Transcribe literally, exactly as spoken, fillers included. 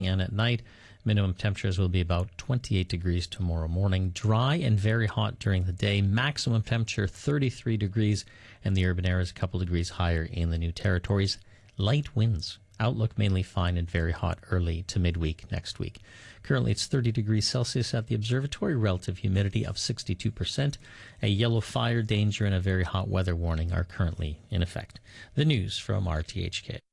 And at night, minimum temperatures will be about twenty-eight degrees tomorrow morning. Dry and very hot during the day. Maximum temperature thirty-three degrees, and the urban areas a couple degrees higher in the New Territories. Light winds. Outlook mainly fine and very hot early to midweek next week. Currently, it's thirty degrees Celsius at the observatory. Relative humidity of sixty-two percent. A yellow fire danger and a very hot weather warning are currently in effect. The news from R T H K.